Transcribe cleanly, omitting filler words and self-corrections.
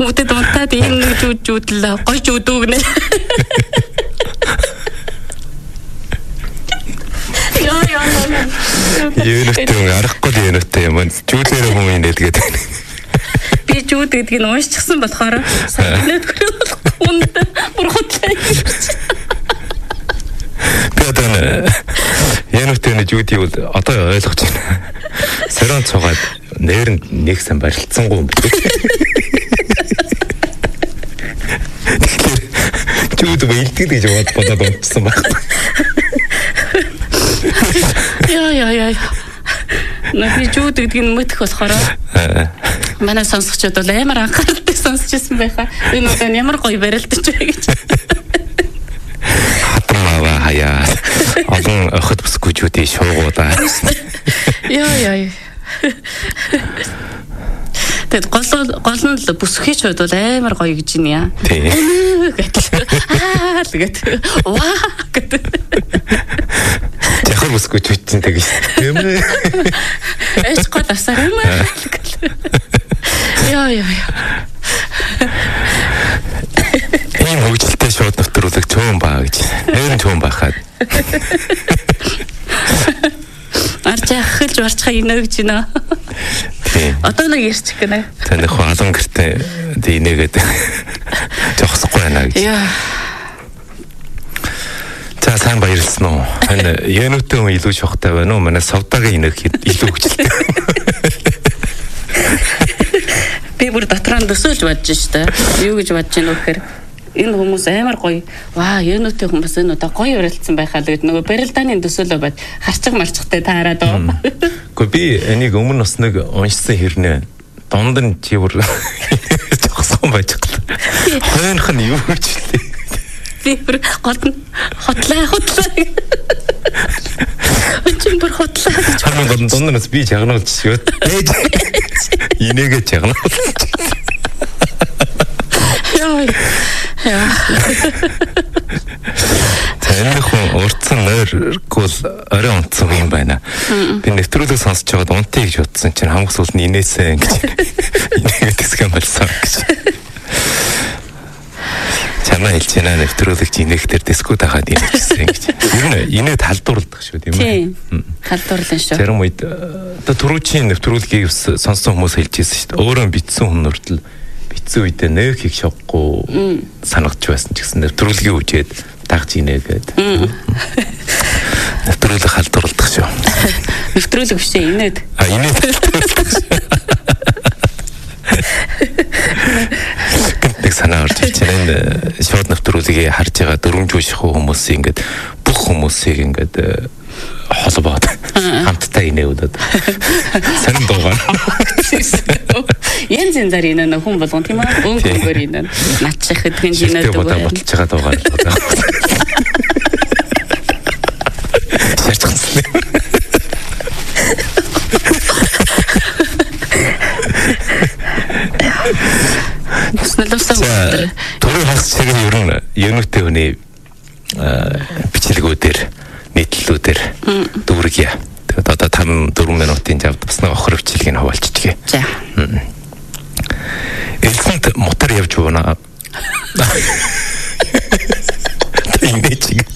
Өвдөд унтаад энэ жүүдлээ гойж өдөөгнэ. Яа. Юунэтэй арахгүй юунэтэй юм. Жүүлээр хүмүүс нэлгээд. Би жүүд гэдгийг уушчихсан болохоор санаад хүнд бүрхотлаа. Би одоо юунэтэй жүүдийг бол одоо ойлгож байна. Сорон цугаад нээрэнд нэг сан барилцсангүй юм бэ. Жүүд бэлтгэл гэж бодоод унтсан байна. Яа. Би жүүд гэдгийг мэдэх болохоор манай сонсогчдод бол амар анхааралтай сонсч ирсэн байхаа. Энэ удаа ямар гоё барилдаж байна гэж. Хатмаа хаяа. Олон охид бүсгүүчүүдийн шуугуудаа. Яа. Тэгэд гол нь л бүсгүйч хувьд бол амар гоё гэж юм яа. Тэгээд ваа гэдэг. Яхаа бүсгүүчүүд чинь тэгэж тийм ээ. Эс гол асар юм аа. Яа. Энэ хөгжилтэй шууд нэвтрүүлэг чөөн баа гэж. Нэр нь чөөн байхад. Арчаахлж барчхаа инэ гэж байна. Одоо нэг ярьчих гэнэ. Таны хаалан гэртээ дийнэгээд зогсохгүй байна гэж. Яа. За сайн баярлсан уу. Энэ януутай хүн илүү шохтой байна уу? Манай савдагийн инэг илүү хөгжилтэй. Би бүр дотроо төсөөлж бодож штэ. Юу гэж бодож байна вэ гэхээр энэ хүмүүс амар гоё. Ваа, януутай хүмүүс энэ удаа гоё уралдсан байхаа л гэдэг нөгөө барилдааны төсөөлөө бод харчих марчхтай таарад оо. Гэхдээ би энийг өмнө бас нэг уншсан хэрнээ донд нь чи бүр зогссон байж байгаа. Хойнох нь юу гэж хэлээ. Би бүр хотлаа. Өчигдөр бүр хотлаа гэж. Харин дундаас би жагнуулж шивэт. Инээгээ жагнуулж. Яа. Таны хүн урдсан нойргүй орой унтсан юм байна. Би нэвтрүүлэг сонсож байгаад унтъя гэж бодсон чинь хамгийн сүүлд нь инээсэн гэж. Инээгээд тэсгэн болсон гэж. Чамаа хэлж байна нэвтрүүлэг инээхтэр дискүүд хаад инээжсэн гэж. Ер нь инээд халдварладаг шүү тийм ээ. Халдварлаа шүү. Зарим үед одоо түрүүчийн нэвтрүүлгийг сонссон хүмүүс хэлжсэн шүү дээ. Өөрөө битсэн хүн хүртэл битсэн үедээ нэг хийх шоггүй санагдж байсан ч гэсэн нэвтрүүлгийн үжээд дагж инээгээд. Нэвтрүүлэг халдварладаг шүү. Нэвтрүүлэг бишээ инээд. Инээд. Нэг санаа орж ирж байна. Энэ шууд нэвтрүүлгийг харж байгаа дөрвөн жишх хүмүүс ингээд бүх хүмүүсийг ингээд холбоод хамтдаа инээвдээд сонин дуугаар янз янзаар инээ хүн болгон тийм аа өнгөөр инээ над чих хэдхэн инээд дуугаар бодож байгаа дуугаар шаарчихсан. Төрийн хас шиг ер нь януутай хүний бичлэгүүдээр нийтлэлүүдээр дүүргийа. Тэгээд одоо 5-4 минутын жавд бас нэг охир бичлэгийг хаваалчихъя. За. Элсэнт мотор явж байна. Инээчиг.